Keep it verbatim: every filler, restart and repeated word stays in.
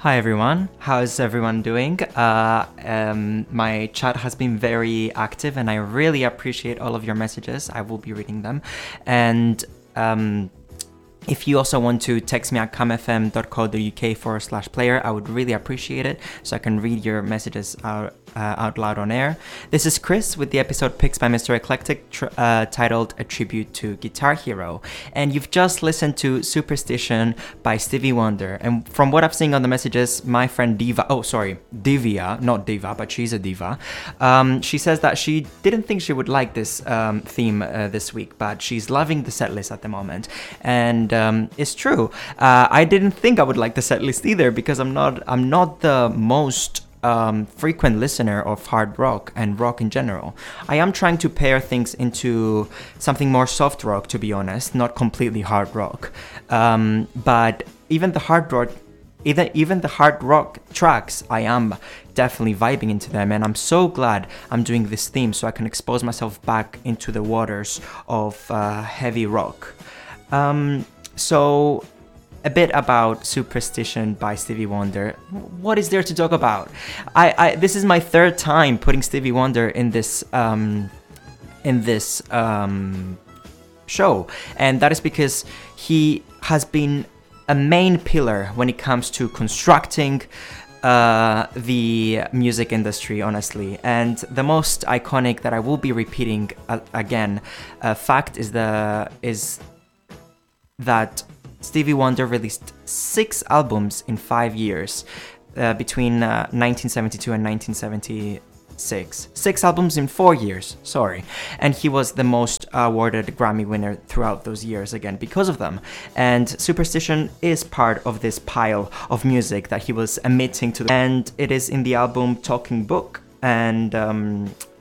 Hi everyone, how's everyone doing? Uh, um, my chat has been very active and I really appreciate all of your messages. I will be reading them. And um, if you also want to text me at camfm.co.uk forward slash player, I would really appreciate it so I can read your messages out, uh, out loud on air. This is Chris with the episode Picks by Mister Eclectic tr- uh, titled A Tribute to Guitar Hero. And you've just listened to Superstition by Stevie Wonder. And from what I've seen on the messages, my friend Diva, oh sorry, Divya, not Diva, but she's a diva. Um, she says that she didn't think she would like this um, theme uh, this week, but she's loving the set list at the moment. And Um, it's true. Uh, I didn't think I would like the set list either because I'm not. I'm not the most um, frequent listener of hard rock and rock in general. I am trying to pair things into something more soft rock, to be honest, not completely hard rock. Um, but even the hard rock, even even the hard rock tracks, I am definitely vibing into them, and I'm so glad I'm doing this theme so I can expose myself back into the waters of uh, heavy rock. Um, So, a bit about Superstition by Stevie Wonder. What is there to talk about? I, I this is my third time putting Stevie Wonder in this um, in this um, show, and that is because he has been a main pillar when it comes to constructing uh, the music industry, honestly. And the most iconic that I will be repeating uh, again, uh, fact is the is. that Stevie Wonder released six albums in five years uh, between uh, nineteen seventy-two and nineteen seventy-six. Six albums in four years, sorry. And he was the most awarded Grammy winner throughout those years again because of them. And Superstition is part of this pile of music that he was emitting to the... And it is in the album Talking Book. And um,